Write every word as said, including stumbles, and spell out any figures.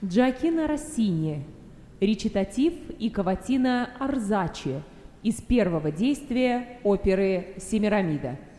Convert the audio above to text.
Джоаккино Россини, речитатив и каватина Арзачи из первого действия оперы «Семирамида».